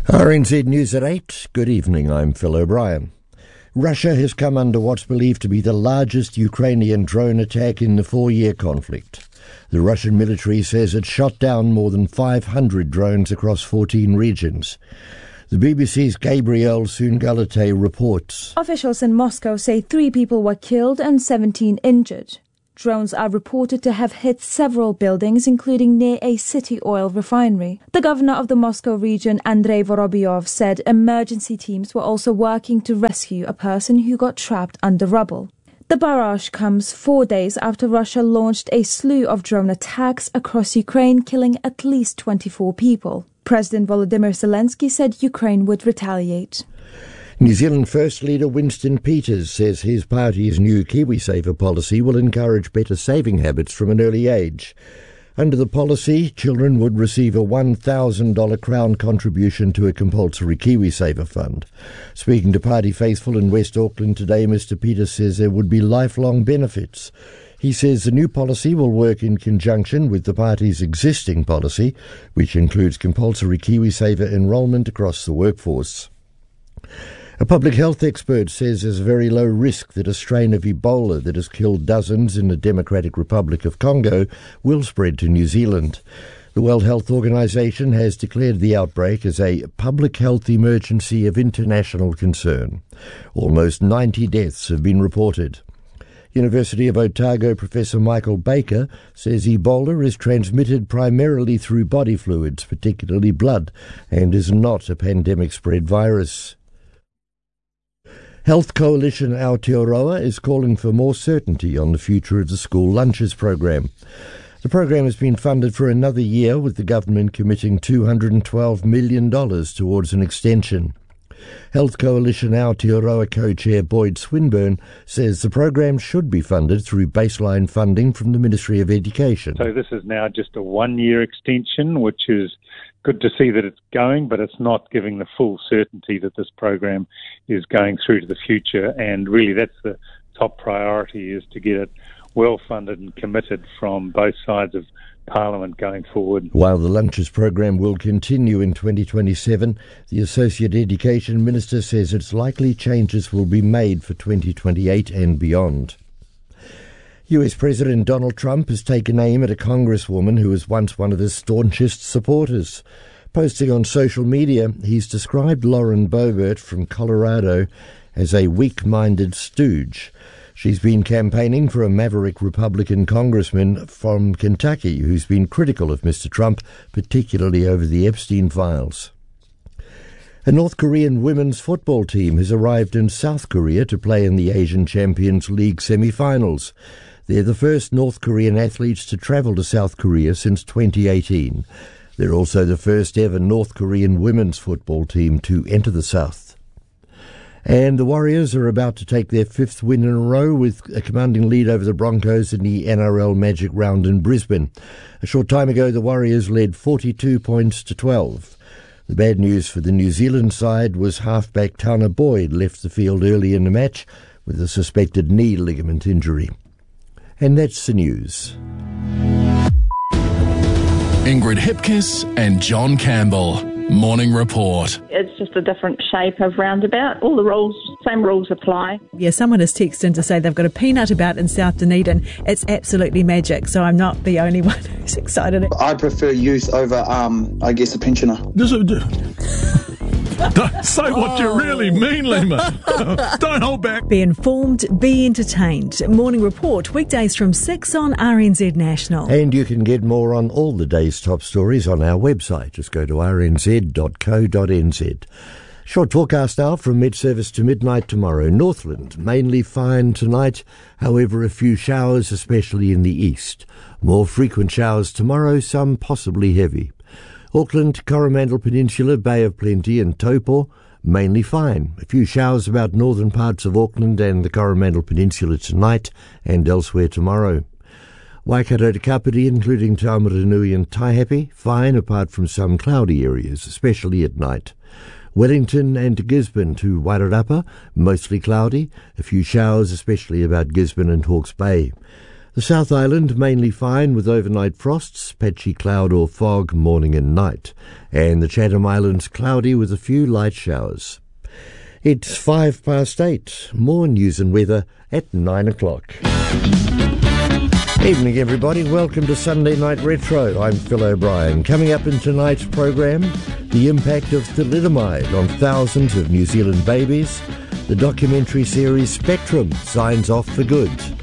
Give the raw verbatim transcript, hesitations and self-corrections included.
R N Z News at eight. Good evening, I'm Phil O'Brien. Russia has come under what's believed to be the largest Ukrainian drone attack in the four-year conflict. The Russian military says it shot down more than five hundred drones across fourteen regions. The B B C's Gabrielle Sungalate reports. Officials in Moscow say three people were killed and seventeen injured. Drones are reported to have hit several buildings, including near a city oil refinery. The governor of the Moscow region, Andrei Vorobyov, said emergency teams were also working to rescue a person who got trapped under rubble. The barrage comes four days after Russia launched a slew of drone attacks across Ukraine, killing at least twenty-four people. President Volodymyr Zelensky said Ukraine would retaliate. New Zealand First Leader Winston Peters says his party's new KiwiSaver policy will encourage better saving habits from an early age. Under the policy, children would receive a one thousand dollars Crown contribution to a compulsory KiwiSaver fund. Speaking to party faithful in West Auckland today, Mister Peters says there would be lifelong benefits. He says the new policy will work in conjunction with the party's existing policy, which includes compulsory KiwiSaver enrolment across the workforce. A public health expert says there's a very low risk that a strain of Ebola that has killed dozens in the Democratic Republic of Congo will spread to New Zealand. The World Health Organization has declared the outbreak as a public health emergency of international concern. Almost ninety deaths have been reported. University of Otago Professor Michael Baker says Ebola is transmitted primarily through body fluids, particularly blood, and is not a pandemic-spread virus. Health Coalition Aotearoa is calling for more certainty on the future of the school lunches program. The program has been funded for another year, with the government committing two hundred twelve million dollars towards an extension. Health Coalition Aotearoa co-chair Boyd Swinburne says the program should be funded through baseline funding from the Ministry of Education. So this is now just a one-year extension, which is good to see that it's going, but it's not giving the full certainty that this program is going through to the future. And really that's the top priority, is to get it well funded and committed from both sides of Parliament going forward. While the lunches program will continue in twenty twenty-seven, the Associate Education Minister says it's likely changes will be made for twenty twenty-eight and beyond. U S President Donald Trump has taken aim at a congresswoman who was once one of his staunchest supporters. Posting on social media, he's described Lauren Boebert from Colorado as a weak-minded stooge. She's been campaigning for a maverick Republican congressman from Kentucky who's been critical of Mister Trump, particularly over the Epstein files. A North Korean women's football team has arrived in South Korea to play in the Asian Champions League semi-finals. They're the first North Korean athletes to travel to South Korea since twenty eighteen. They're also the first ever North Korean women's football team to enter the South. And the Warriors are about to take their fifth win in a row, with a commanding lead over the Broncos in the N R L Magic Round in Brisbane. A short time ago, the Warriors led forty-two points to twelve. The bad news for the New Zealand side was halfback Tanner Boyd left the field early in the match with a suspected knee ligament injury. And that's the news. Ingrid Hipkiss and John Campbell. Morning Report. It's just a different shape of roundabout. All the rules, same rules apply. Yeah, someone has texted in to say they've got a peanut about in South Dunedin. It's absolutely magic, so I'm not the only one who's excited. I prefer youth over, um, I guess, a pensioner. Don't say what you really mean, Lima. Don't hold back. Be informed, be entertained. Morning Report, weekdays from six on R N Z National. And you can get more on all the day's top stories on our website. Just go to r n z dot co dot n z. Short forecast now from mid-service to midnight tomorrow. Northland, mainly fine tonight, however a few showers, especially in the east. More frequent showers tomorrow, some possibly heavy. Auckland, Coromandel Peninsula, Bay of Plenty and Taupo, mainly fine. A few showers about northern parts of Auckland and the Coromandel Peninsula tonight and elsewhere tomorrow. Waikato to Kapiti, including Taumaranui and Taihape, fine apart from some cloudy areas, especially at night. Wellington and Gisborne to Wairarapa, mostly cloudy. A few showers, especially about Gisborne and Hawke's Bay. The South Island mainly fine with overnight frosts, patchy cloud or fog morning and night. And the Chatham Islands cloudy with a few light showers. It's five past eight. More news and weather at nine o'clock. Evening, everybody. Welcome to Sunday Night Retro. I'm Phil O'Brien. Coming up in tonight's programme, the impact of thalidomide on thousands of New Zealand babies. The documentary series Spectrum signs off for good.